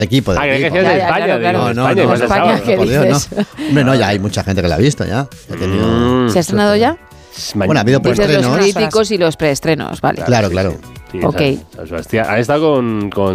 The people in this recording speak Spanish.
equipo. Ah, que equipo. decías de España. claro. No, España, España, España, ¿qué por Dios, dices? no. Hombre, no, ya hay mucha gente que la ha visto ya. Ha tenido- ¿Se ha estrenado ya? Bueno, ha habido Dices preestrenos. los críticos y los preestrenos, vale. Claro, claro. Sí, Ok. San Sebastián. Ha estado con